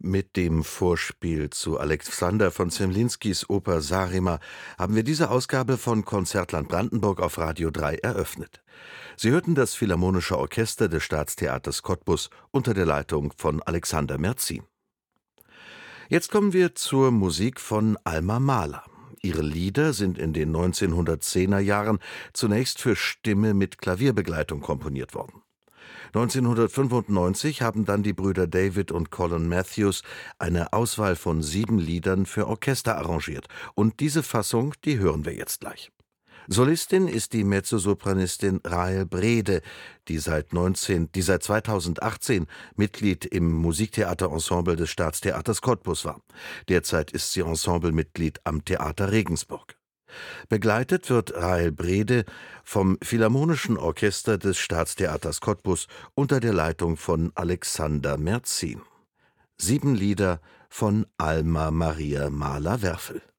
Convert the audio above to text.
Mit dem Vorspiel zu Alexander von Zemlinskis Oper Sarima haben wir diese Ausgabe von Konzertland Brandenburg auf Radio 3 eröffnet. Sie hörten das Philharmonische Orchester des Staatstheaters Cottbus unter der Leitung von Alexander Merzin. Jetzt kommen wir zur Musik von Alma Mahler. Ihre Lieder sind in den 1910er Jahren zunächst für Stimme mit Klavierbegleitung komponiert worden. 1995 haben dann die Brüder David und Colin Matthews eine Auswahl von 7 Liedern für Orchester arrangiert. Und diese Fassung, die hören wir jetzt gleich. Solistin ist die Mezzosopranistin Rahel Brede, die seit 2018 Mitglied im Musiktheaterensemble des Staatstheaters Cottbus war. Derzeit ist sie Ensemblemitglied am Theater Regensburg. Begleitet wird Rahel Brede vom Philharmonischen Orchester des Staatstheaters Cottbus unter der Leitung von Alexander Merzin. 7 Lieder von Alma Maria Mahler-Werfel.